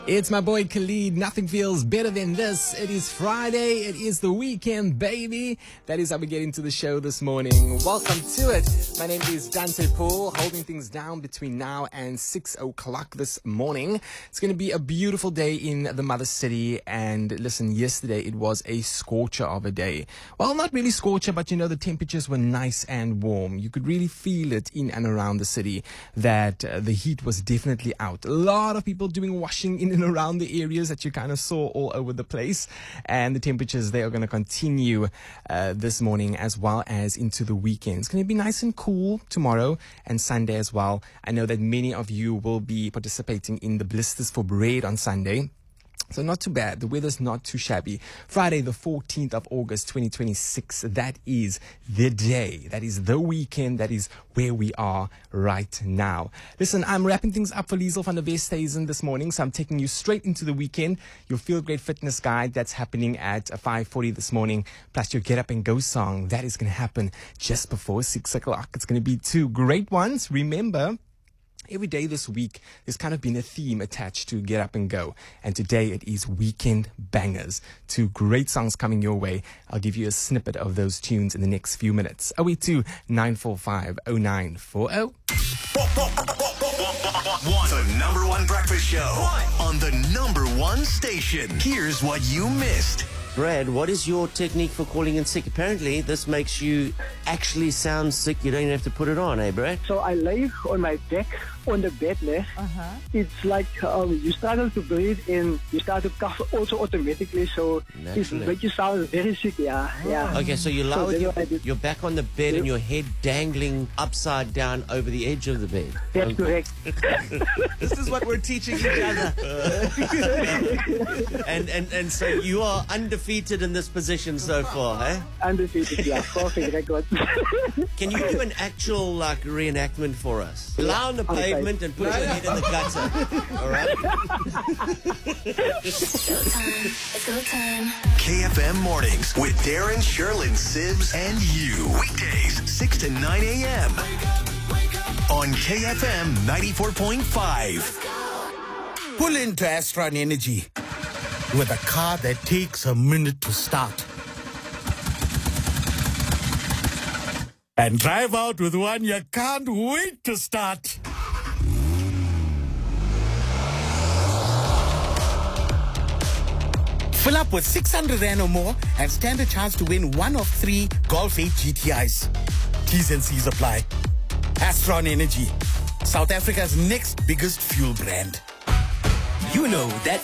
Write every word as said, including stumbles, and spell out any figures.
It's my boy Khalid. Nothing feels better than this. It is Friday. It is the weekend, baby. That is how we get into the show this morning. Welcome to it. My name is Dante Paul, holding things down between now and six o'clock this morning. It's going to be a beautiful day in the mother city. And listen, yesterday it was a scorcher of a day. Well, not really scorcher, but you know, the temperatures were nice and warm. You could really feel it in and around the city that uh, the heat was definitely out. A lot of people doing washing in and around the areas that you kind of saw all over the place, and the temperatures, they are going to continue uh, this morning as well as into the weekend. It's going to be nice and cool tomorrow and Sunday as well. I know that many of you will be participating in the Blisters for Bread on Sunday. So not too bad. The weather's not too shabby. Friday, the fourteenth of August, twenty twenty-six. That is the day. That is the weekend. That is where we are right now. Listen, I'm wrapping things up for Liesel van der Westhuizen this morning. So I'm taking you straight into the weekend. Your Feel Great Fitness Guide, that's happening at five forty this morning. Plus your Get Up and Go song. That is going to happen just before six o'clock. It's going to be two great ones. Remember, every day this week, there's kind of been a theme attached to Get Up and Go. And today it is Weekend Bangers. Two great songs coming your way. I'll give you a snippet of those tunes in the next few minutes. oh eight two, nine four five, oh nine four oh. The number one breakfast show on the number one station. Here's what you missed. Brad, what is your technique for calling in sick? Apparently, this makes you actually sound sick. You don't even have to put it on, eh, Brad? So I lay on my back on the bed there. Uh-huh. It's like um, you struggle to breathe and you start to cough also automatically. So it makes you sound very sick, yeah. Oh. yeah. Okay, so you lie so with your, your back on the bed, yeah, and your head dangling upside down over the edge of the bed. That's okay. correct. This is what we're teaching each other. and, and, and so you are undefeated in this position so far, eh? Undefeated, yeah. Perfect record. Can you do an actual like reenactment for us? Lie on the pavement and put your head in the gutter. All right? It's go time. It's go time. K F M Mornings with Darren, Sherlyn, Sibs, and you. Weekdays, six to nine a.m. on K F M ninety-four point five. Pull into Astron Energy with a car that takes a minute to start. And drive out with one you can't wait to start. Fill up with six hundred rand or more and stand a chance to win one of three Golf eight G T Is. T's and C's apply. Astron Energy, South Africa's next biggest fuel brand. You know that